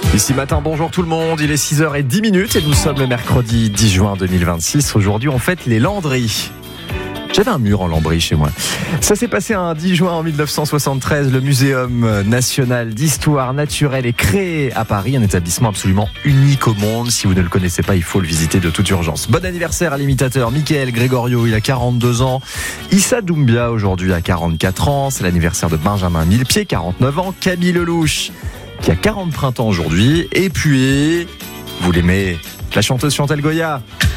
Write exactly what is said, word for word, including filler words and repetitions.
Ici matin, bonjour tout le monde, il est six heures dix et nous sommes le mercredi dix juin deux mille vingt-six. Aujourd'hui, on fête les Landry. J'avais un mur en lambris chez moi. Ça s'est passé un dix juin en mille neuf cent soixante-treize. Le Muséum national d'histoire naturelle est créé à Paris, un établissement absolument unique au monde. Si vous ne le connaissez pas, il faut le visiter de toute urgence. Bon anniversaire à l'imitateur Michael Gregorio, il a quarante-deux ans. Issa Doumbia aujourd'hui a quarante-quatre ans. C'est l'anniversaire de Benjamin Millepied, quarante-neuf ans. Camille Lelouch qui a quarante printemps aujourd'hui. Et puis, vous l'aimez, la chanteuse Chantal Goya.